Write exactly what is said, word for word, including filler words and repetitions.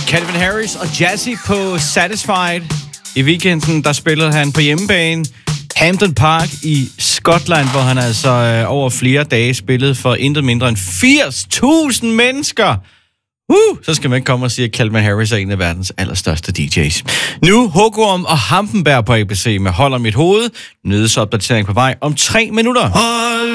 Calvin Harris og Jazzy på Satisfied. I weekenden, der spillede han på hjemmebane Hampden Park i Skotland, hvor han altså øh, over flere dage spillede for intet mindre end firs tusind mennesker. Uh, så skal man ikke komme og sige, at Calvin Harris er en af verdens allerstørste D J's. Nu Håkon og Hampenberg på A B C med Hold om mit hoved. Nyhedsopdatering på vej om tre minutter.